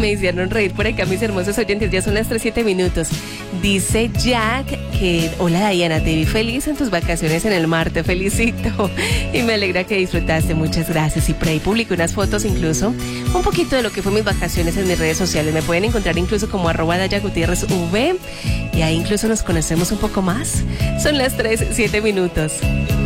me hicieron reír por acá, mis hermosos oyentes. Ya son las 3:07. Dice Jack que, hola Diana, te vi feliz en tus vacaciones en el mar, te felicito. Y me alegra que disfrutaste, muchas gracias. Y por ahí publiqué unas fotos incluso, un poquito de lo que fue mis vacaciones en mis redes sociales. Me pueden encontrar incluso como @DayaGutierrezV. Y ahí incluso nos conocemos un poco más. Son las 3:07.